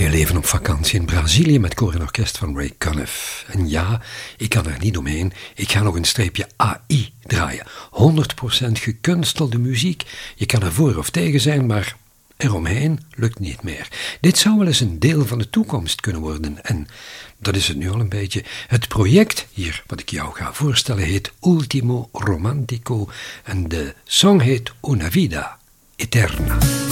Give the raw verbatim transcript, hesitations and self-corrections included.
Heel even op vakantie in Brazilië met koor en orkest van Ray Conniff. En ja, ik kan er niet omheen. Ik ga nog een streepje A I draaien. honderd procent gekunstelde muziek. Je kan er voor of tegen zijn, maar eromheen lukt niet meer. Dit zou wel eens een deel van de toekomst kunnen worden. En dat is het nu al een beetje. Het project hier, wat ik jou ga voorstellen, heet Ultimo Romantico. En de song heet Una Vida Eterna.